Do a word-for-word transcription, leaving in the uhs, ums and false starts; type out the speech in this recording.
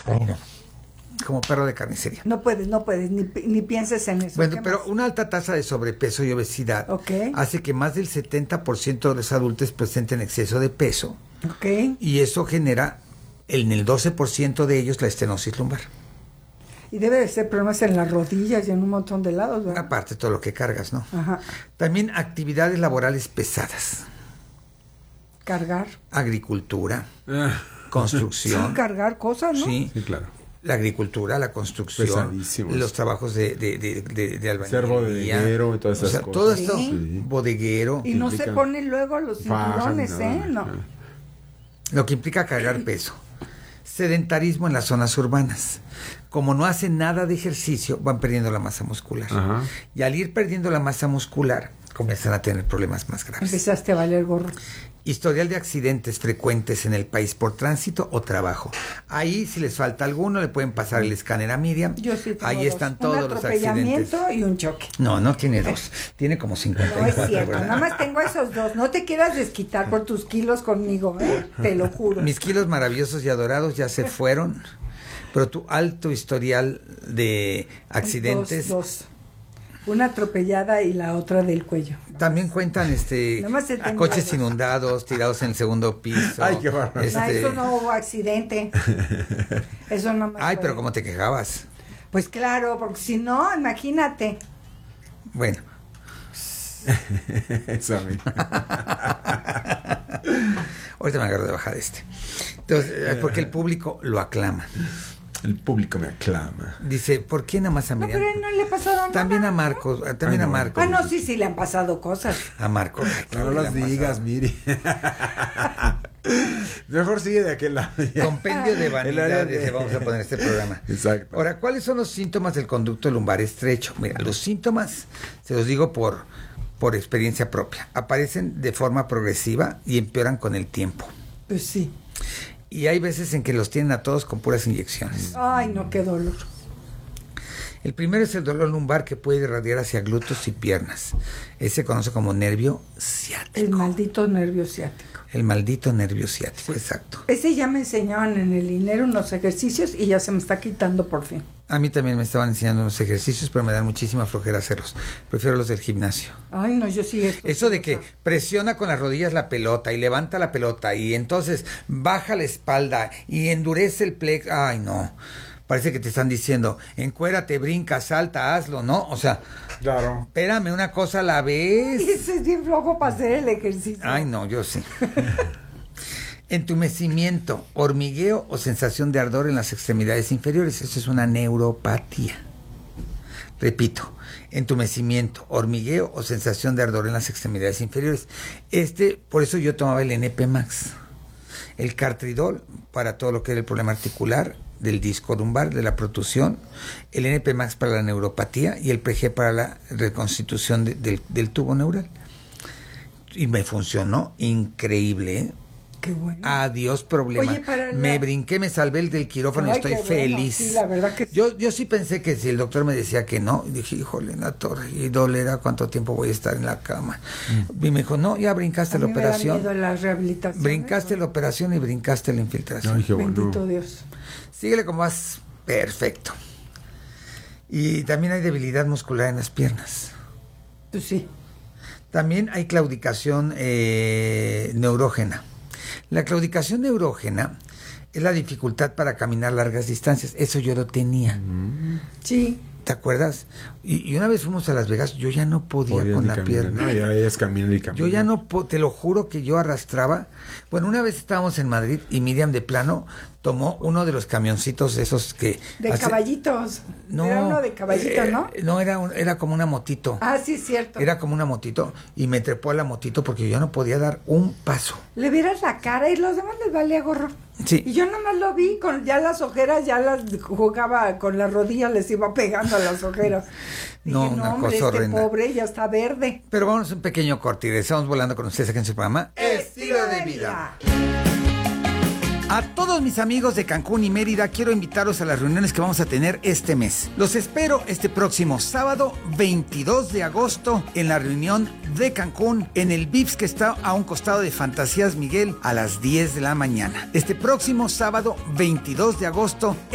Ay, no. Como perro de carnicería. No puedes, no puedes, ni, ni pienses en eso. Bueno, pero más? Una alta tasa de sobrepeso y obesidad okay. hace que más del setenta por ciento de los adultos presenten exceso de peso. Okay. Y eso genera en el doce por ciento de ellos la estenosis lumbar. Y debe de ser problemas en las rodillas y en un montón de lados, ¿verdad? Aparte de todo lo que cargas, ¿no? Ajá. También actividades laborales pesadas. Cargar. Agricultura. Construcción. Sí, cargar cosas, ¿no? Sí, sí, claro. La agricultura, la construcción, pesadísimos. Los trabajos de, de, de, de, de albañilería. Ser bodeguero y todas esas o sea, cosas. Todo esto, sí. bodeguero. Y no se ponen luego los cinturones, ¿eh? No. Lo que implica cargar peso. Sedentarismo en las zonas urbanas. Como no hacen nada de ejercicio, van perdiendo la masa muscular. Ajá. Y al ir perdiendo la masa muscular, comienzan a tener problemas más graves. Empezaste a valer gorro. Historial de accidentes frecuentes en el país por tránsito o trabajo. Ahí, si les falta alguno, le pueden pasar el escáner a Miriam. Yo sí tengo Ahí dos. están todos los accidentes. Un atropellamiento y un choque. No, no tiene dos. Tiene como cincuenta y cuatro. No es cierto, ¿verdad? nada más tengo esos dos. No te quieras desquitar por tus kilos conmigo, ¿eh? Te lo juro. Mis kilos maravillosos y adorados ya se fueron, pero tu alto historial de accidentes... Dos, dos. Una atropellada y la otra del cuello. También cuentan este a coches algo. Inundados, tirados en el segundo piso. Ay, qué bárbaro. Este... No, eso no hubo accidente. Eso no me Ay, fue. pero ¿cómo te quejabas? Pues claro, porque si no, imagínate. Bueno. Eso a mí. Ahorita me agarro de bajar este. Entonces, porque el público lo aclama. El público me aclama. Dice, ¿por qué nada más a Miriam? No, pero no le pasaron También nada, a Marcos, ¿no? también Ay, a no. Marcos. Ah, no, sí, sí, le han pasado cosas. A Marcos. No las digas, Miri. Mejor sigue de aquel lado. Compendio de vanidades, le vamos a poner este programa. Exacto. Ahora, ¿cuáles son los síntomas del conducto lumbar estrecho? Mira, los síntomas, se los digo por, por experiencia propia, aparecen de forma progresiva y empeoran con el tiempo. Pues sí. Y hay veces en que los tienen a todos con puras inyecciones. Ay, no, qué dolor. El primero es el dolor lumbar que puede irradiar hacia glúteos y piernas. Ese se conoce como nervio ciático. El maldito nervio ciático. El maldito nervio ciático, exacto. Ese ya me enseñaban en el dinero unos ejercicios y ya se me está quitando por fin. A mí también me estaban enseñando unos ejercicios, pero me dan muchísima flojera hacerlos. Prefiero los del gimnasio. Ay, no, yo sí. Eso de que presiona con las rodillas la pelota y levanta la pelota y entonces baja la espalda y endurece el plexo. Ay, no. Parece que te están diciendo, encuérate, brinca, salta, hazlo, ¿no? O sea, claro. Espérame, una cosa a la vez. Ese es bien flojo para hacer el ejercicio. Ay, no, yo sí. Entumecimiento, hormigueo o sensación de ardor en las extremidades inferiores. Eso es una neuropatía. Repito, entumecimiento, hormigueo o sensación de ardor en las extremidades inferiores. Este, por eso yo tomaba el N P Max. El Cartridol para todo lo que era el problema articular, del disco lumbar, de la protusión, el N P Max para la neuropatía y el P G para la reconstitución de, del, del tubo neural. Y me funcionó increíble, ¿eh? Qué bueno. Adiós problema. Oye, para la... Me brinqué, me salvé el del quirófano Ay, y estoy qué feliz. bueno. Sí, la verdad que sí. Yo, yo sí pensé que si el doctor me decía que no, dije, híjole, en la torre, y dolerá cuánto tiempo voy a estar en la cama. Mm. Y me dijo, no, ya brincaste a la mí operación. Me da miedo la rehabilitación. Brincaste ¿no? la operación y brincaste la infiltración. Ay, qué bueno. Bendito Dios. Síguele como vas. Perfecto. Y también hay debilidad muscular en las piernas. Pues sí. También hay claudicación eh, neurógena. La claudicación neurógena es la dificultad para caminar largas distancias. Eso yo lo tenía. Mm. Sí. ¿Te acuerdas? Y, y una vez fuimos a Las Vegas, yo ya no podía Podías con la caminar. pierna. No, ya es caminar y caminar. Yo ya no, po- te lo juro que yo arrastraba. Bueno, una vez estábamos en Madrid y Miriam de plano tomó uno de los camioncitos esos que... De hace- caballitos. No, Era uno de caballitos, eh, ¿no? No, era, un- era como una motito. Ah, sí, cierto. Era como una motito y me trepó a la motito porque yo no podía dar un paso. Le vieras la cara y los demás les valía gorro. Sí. Y yo nomás lo vi con ya las ojeras, ya las jugaba con las rodillas, les iba pegando a las ojeras. No, Dije, una hombre, cosa este horrenda. pobre ya está verde. Pero vamos a un pequeño corte y regresamos volando con ustedes aquí en su programa Estilo de vida. A todos mis amigos de Cancún y Mérida, quiero invitarlos a las reuniones que vamos a tener este mes. Los espero este próximo sábado veintidós de agosto en la reunión de Cancún en el Vips que está a un costado de Fantasías Miguel a las diez de la mañana. Este próximo sábado veintidós de agosto